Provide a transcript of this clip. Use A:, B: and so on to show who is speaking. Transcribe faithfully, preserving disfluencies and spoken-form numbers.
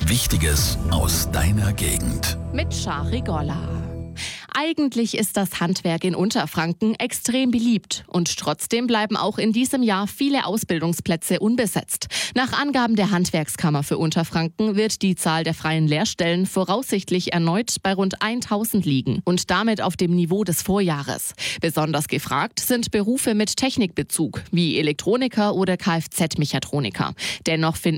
A: Wichtiges aus deiner Gegend.
B: Mit Shari Golla. Eigentlich ist das Handwerk in Unterfranken extrem beliebt und trotzdem bleiben auch in diesem Jahr viele Ausbildungsplätze unbesetzt. Nach Angaben der Handwerkskammer für Unterfranken wird die Zahl der freien Lehrstellen voraussichtlich erneut bei rund tausend liegen und damit auf dem Niveau des Vorjahres. Besonders gefragt sind Berufe mit Technikbezug wie Elektroniker oder Kfz-Mechatroniker. Dennoch finden